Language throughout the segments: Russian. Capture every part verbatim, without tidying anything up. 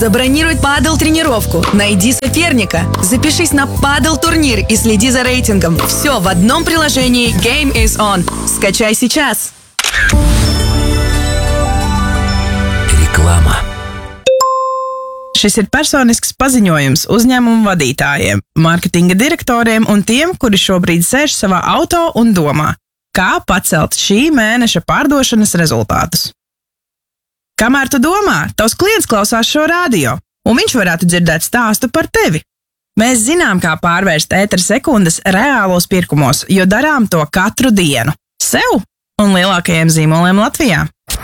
Забронируй падл-тренировку, найди соперника, запишись на падл-турнир и следи за рейтингом. Все в одном приложении Game is On. Скачай сейчас. Reklāma. Šis ir personisks paziņojums uzņēmumu vadītājiem, mārketinga direktoriem un tiem, kuri šobrīd sēž savā auto un domā, kā pacelt šī mēneša pārdošanas rezultātus. Kamēr tu domā, tavs klients klausās šo radio, un viņš varētu dzirdēt stāstu par tevi. Mēs zinām, kā pārvērst ētera sekundes reālos pirkumos, jo darām to katru dienu. Sev un lielākajiem zīmoliem Latvijā.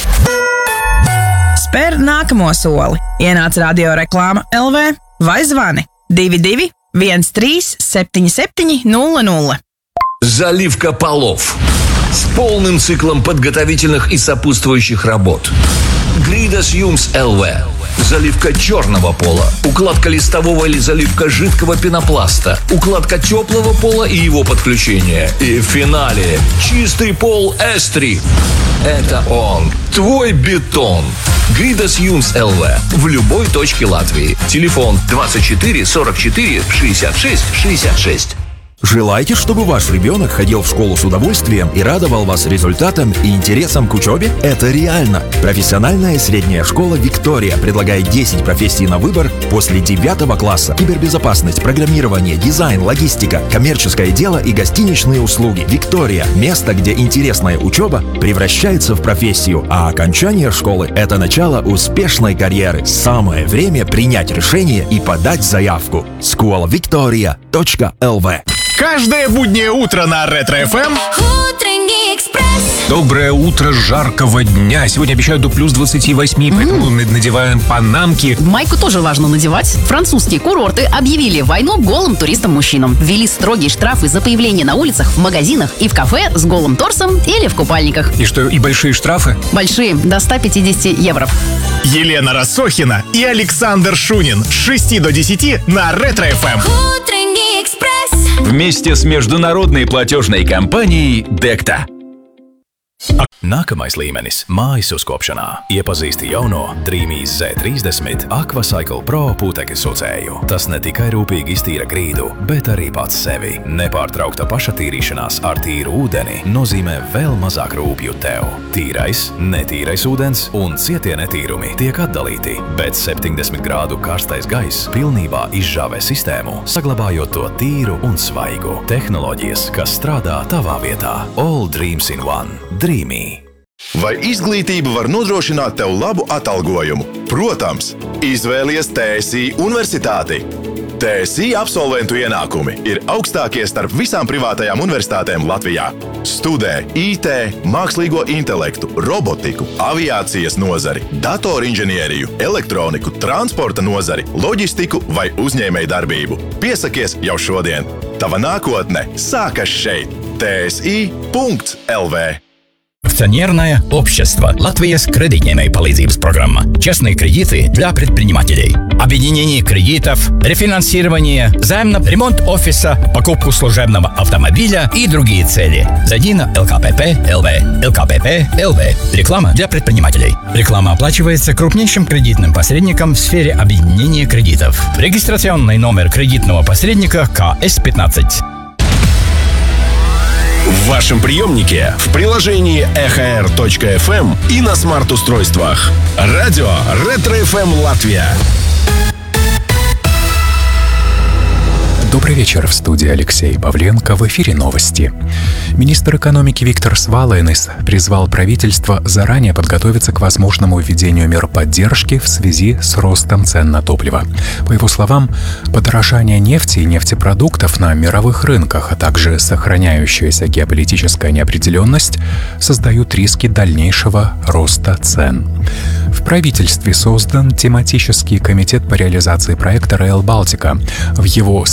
Spēr nākamo soli. Ienāc radio reklāma L V vai zvani divi divi viens trīs septiņi septiņi nulle nulle. Заливка полов. С полным циклом подготовительных и сопутствующих работ. Гридас Юмс эл ви. Заливка черного пола, укладка листового или заливка жидкого пенопласта, укладка теплого пола и его подключение. И в финале чистый пол эс три. Это он, твой бетон. Гридас Юмс эл ви в любой точке Латвии. Телефон двадцать четыре сорок четыре шестьдесят шесть шестьдесят шесть. Желаете, чтобы ваш ребенок ходил в школу с удовольствием и радовал вас результатом и интересом к учебе? Это реально! Профессиональная средняя школа «Виктория» предлагает десять профессий на выбор после девятого класса. Кибербезопасность, программирование, дизайн, логистика, коммерческое дело и гостиничные услуги. «Виктория» – место, где интересная учеба превращается в профессию, а окончание школы – это начало успешной карьеры. Самое время принять решение и подать заявку. скола виктория точка эл ви. Каждое буднее утро на Ретро-эф эм. Утренний экспресс. Доброе утро жаркого дня. Сегодня обещают до плюс двадцати восьми, mm-hmm. поэтому надеваем панамки. Майку тоже важно надевать. Французские курорты объявили войну голым туристам-мужчинам. Ввели строгие штрафы за появление на улицах, в магазинах и в кафе с голым торсом или в купальниках. И что, и большие штрафы? Большие, до ста пятидесяти евро. Елена Рассохина и Александр Шунин. С шести до десяти на Ретро-эф эм. Утренний экспресс. Вместе с международной платежной компанией Dekta. Nākamais līmenis – mājas uzkopšanā. Iepazīsti jauno Dreamīs zet trīsdesmit Aquacycle Pro putekļu sucēju. Tas ne tikai rūpīgi iztīra grīdu, bet arī pats sevi. Nepārtraukta pašatīrīšanās ar tīru ūdeni nozīmē vēl mazāk rūpju tev. Tīrais, netīrais ūdens un cietie netīrumi tiek atdalīti, bet septiņdesmit grādu karstais gaiss pilnībā izžāvē sistēmu, saglabājot to tīru un svaigu. Tehnoloģijas, kas strādā tavā vietā. All dreams in one. Dreamy. Vai izglītība var nodrošināt tev labu atalgojumu? Protams, izvēlies T S I universitāti. T S I absolventu ienākumi ir augstākie starp visām privātajām universitātēm Latvijā. Studē I T, mākslīgo intelektu, robotiku, aviācijas nozari, datorinženieriju, elektroniku, transporta nozari, loģistiku vai uzņēmēju darbību. Piesakies jau šodien. Tava nākotne sākas šeit. T S I punkts L V. Акционерное общество Латвijas кредитной полезības программа. Частные кредиты для предпринимателей. Объединение кредитов, рефинансирование, займ на ремонт офиса, покупку служебного автомобиля и другие цели. Зайди на эл ка пэ пэ точка эл ви. эл ка пэ пэ точка эл ви. Реклама для предпринимателей. Реклама оплачивается крупнейшим кредитным посредником в сфере объединения кредитов. Регистрационный номер кредитного посредника ка эс пятнадцать. В вашем приемнике, в приложении эхо эр точка эф эм и на смарт-устройствах. Радио Ретро-эф эм Латвия. Добрый вечер, в студии Алексей Павленко, в эфире новости. Министр экономики Виктор Свалайнис призвал правительство заранее подготовиться к возможному введению мер поддержки в связи с ростом цен на топливо. По его словам, подорожание нефти и нефтепродуктов на мировых рынках, а также сохраняющаяся геополитическая неопределенность создают риски дальнейшего роста цен. В правительстве создан тематический комитет по реализации проекта Rail Baltica. В его состав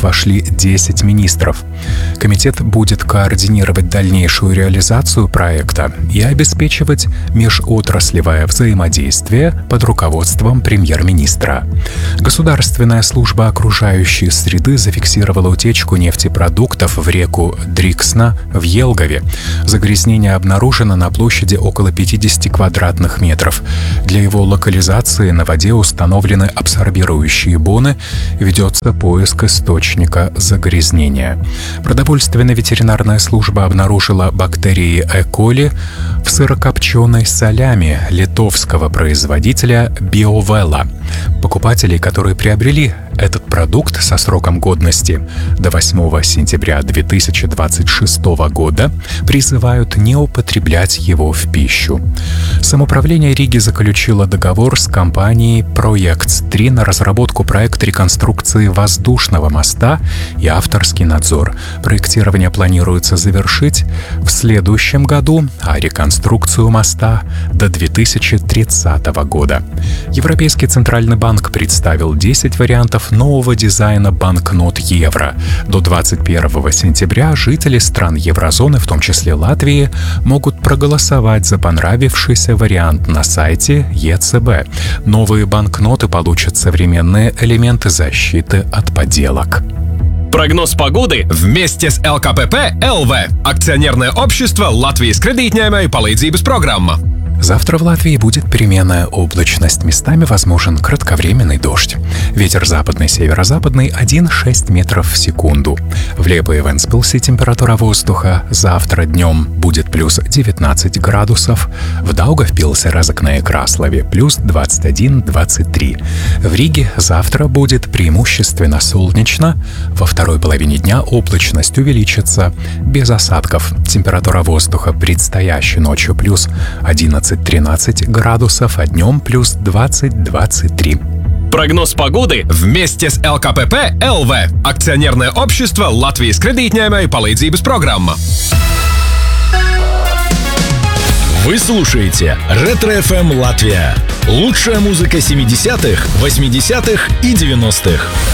вошли десять министров. Комитет будет координировать дальнейшую реализацию проекта и обеспечивать межотраслевое взаимодействие под руководством премьер-министра. Государственная служба окружающей среды зафиксировала утечку нефтепродуктов в реку Дриксна в Елгове. Загрязнение обнаружено на площади около пятьдесят квадратных метров. Для его локализации на воде установлены абсорбирующие боны, ведется поиск источника загрязнения. Продовольственно-ветеринарная служба обнаружила бактерии Э. коли в сырокопченой солями литовского производителя Биовелла. Покупателей, которые приобрели этот продукт со сроком годности до восьмого сентября две тысячи двадцать шестого года, призывают не употреблять его в пищу. Самоуправление Риги заключило договор с компанией Проектс три на разработку проекта реконструкции воздушного моста и авторский надзор. Проектирование планируется завершить в следующем году, а реконструкцию моста до две тысячи тридцатого года. Европейский центральный банк представил десять вариантов нового дизайна банкнот евро. До двадцать первого сентября жители стран еврозоны, в том числе Латвии, могут проголосовать за понравившийся вариант на сайте Е Ц Б. Новые банкноты получат современные элементы защиты от подделок. Прогноз погоды вместе с Л К П П Л В. Акционерное общество Латвijas kredītņēmēju palīdzības программа. Завтра в Латвии будет переменная облачность. Местами возможен кратковременный дождь. Ветер западный, северо-западный один целых шесть десятых метров в секунду. В Лепе и Вентспилсе температура воздуха завтра днем будет плюс девятнадцать градусов. В Даугавпилсе, Разокне и Краслове плюс двадцать один - двадцать три. В Риге завтра будет преимущественно солнечно. Во второй половине дня облачность увеличится. Без осадков. Температура воздуха предстоящей ночью плюс одиннадцать - тринадцать градусов, а днем плюс двадцать - двадцать три. Прогноз погоды вместе с Л К П П Л В. Акционерное общество Латвijas kredītņēmēju palīdzības программа. Вы слушаете Ретро Эф Эм Латвия. Лучшая музыка семидесятых, восьмидесятых и девяностых.